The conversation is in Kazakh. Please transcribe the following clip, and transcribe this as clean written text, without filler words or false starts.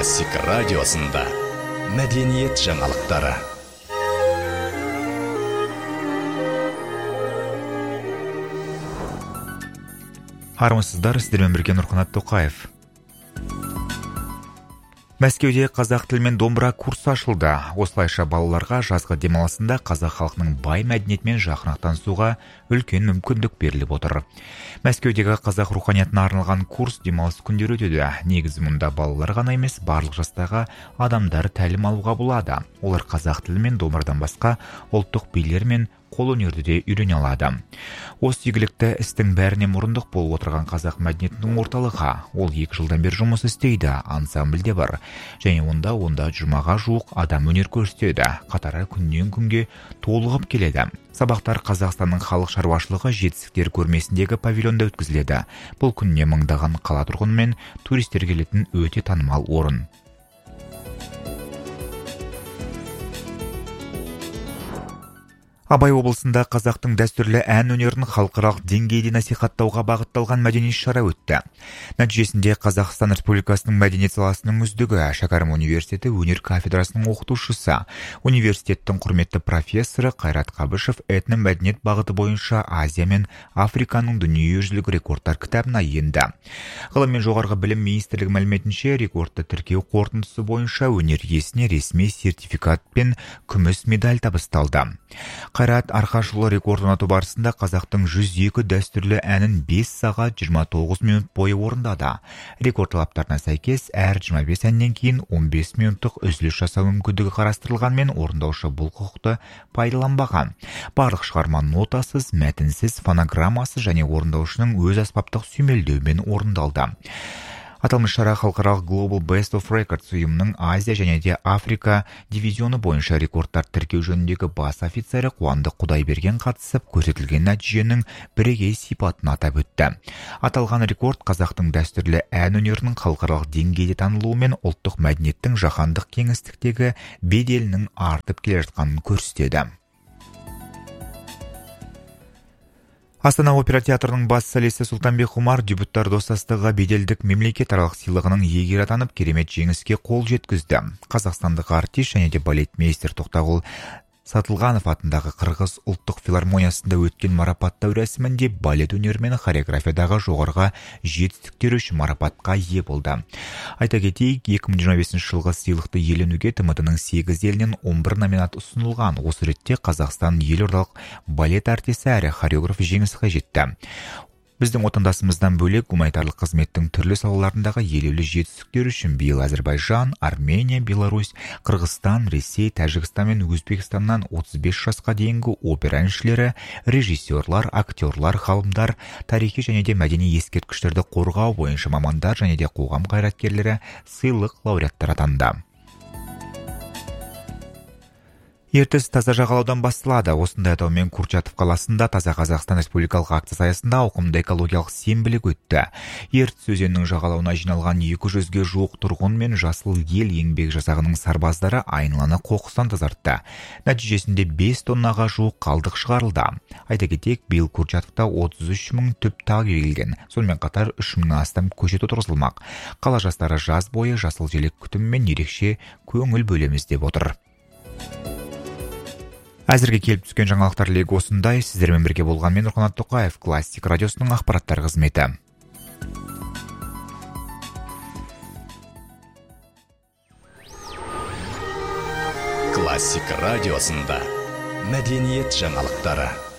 Классик радиосында мәдениет жаңалықтары. Армысыздар, сіздермен бірге Нұрқанат Тоқаев. Мәскеуде қазақ тілі мен домбыра курсы ашылды. Осылайша балаларға жазғы демалысында қазақ халқының бай мәдениетімен жақынырақ танысуға үлкен мүмкіндік беріліп отыр. Мәскеудегі қазақ руханиятына арналған курс демалыс күндері өтеді. Негізі мұнда балалар ғана емес, барлық жастағы адамдар тәлім алуға болады. Олар қазақ тілі мен домбырадан басқа ұлттық билер мен қолөнерді де үйрене алады. Осы игілікті істің бәріне мұрындық болып отырған қазақ мәдениетінің орталығы. Ол 2 жылдан бері жұмыс істейді, ансамбль де бар. Және онда 20-ға жуық адам өнер көрсетеді. Қатары күннен күнге толығып келеді. Сабақтар Қазақстанның халық шаруашылығы жетістіктер көрмесіндегі павильонда өткізіледі. Бұл күніне мыңдаған қала тұрғыны мен туристер келетін өте танымал орын. Абай облысында қазақтың дәстүрлі ән өнерін халықаралық деңгейде насихаттауға бағытталған мәдени шара өтті. Нәтижесінде Қазақстан Республикасының мәдениет саласының үздігі, Шәкәрім университеті өнер кафедрасының оқытушысы, университеттің құрметті профессоры Қайрат Қабышев этномәдениет бағыты бойынша Азия мен Африканың дүниежүзілік рекордтар кітабына енді. Ғылым мен жоғарғы білім министрлігі мәліметінше, рекордты тіркеу қорытындысы бойынша өнер иесіне ресми сертификат пен күміс медаль табысталды. Қайрат Арқашұлы рекорд орнату барысында қазақтың 102 дәстүрлі әнін 5 сағат 29 минут бойы орындады. Рекорд талаптарына сәйкес, әр 25 әннен кейін 15 минуттық үзіліс жасау мүмкіндігі қарастырылғанмен, орындаушы бұл құқықты пайдаланбаған. Барлық шығарма нотасыз, мәтінсіз, фонограммасыз және орындаушының өз аспаптық сүйемелдеуімен орындалды. Аталмыш шара халықаралық Global Best of Records ұйымының Азия және де Африка дивизионы бойынша рекордтар тіркеу жөніндегі бас офицері Қуандық Құдайберген қатысып, көрсетілген нәтиженің бірегей сипатын атап өтті. Аталған рекорд қазақтың дәстүрлі ән өнерінің халықаралық деңгейде танылуы мен ұлттық мәдениеттің жаһандық кеңістіктегі беделінің артып келе жатқанын көрсетеді. Астана опера театрының бас солисі Сұлтанбек Ғұмар дебюттар достастығы беделдік мемлекетаралық сыйлығының иегері атанып, керемет жеңіске қол жеткізді. Қазақстандық артист және де балетмейстер Тоқтағұл Сатылғанов атындағы Қырғыз ұлттық филармониясында өткен марапаттау рәсімінде балет өнері мен хореографиядағы жоғарғы жетістіктері үшін марапатқа ие болды. Айта кетейік, 2025 жылғы сыйлықты иеленуге ТМТ-ның 8 елінен 11 номинат ұсынылған. Осы ретте Қазақстан елордалық балет артисі әрі хореограф жеңіске жетті. Біздің отандасымыздан бөлек гуманитарлық қызметтің түрлі салаларындағы елеулі жетістіктер үшін биыл Әзербайжан, Армения, Беларусь, Қырғызстан, Ресей, Тәжікстан мен Өзбекстаннан 35 жасқа дейінгі опера әншілері, режиссерлар, актерлар, ғалымдар, тарихи және де мәдени ескерткіштерді қорғау бойынша мамандар және де қоғам қайраткерлері сыйлық лауреаттары атанды. Ертіс таза жағалаудан басталады. Осындай атаумен Курчатов қаласында Таза Қазақстан Республикалық акциясы аясында ауқымды экологиялық сенбілік өтті. Ертіс өзенінің жағалауына жиналған 200-ге жуық тұрғын мен жасыл ел еңбек жасағының сарбаздары айналаны қоқыстан тазартты. Нәтижесінде 5 тоннаға жуық қалдық шығарылды. Айта кетейік, биыл Курчатовта 33 мың түп тал егілген. Сонымен қатар 3 мыңнан астам көшет отырғызылмақ. Қала жастары жаз бойы жасыл желек күтімімен ерекше көңіл бөлеміз деп отыр. Әзірге келіп түскен жаңалықтар легі осындай. Сіздермен бірге болған мен Нұрқанат Тоқаев, Классик радиосының ақпараттар қызметі. Классик радиосында мәдениет жаңалықтары.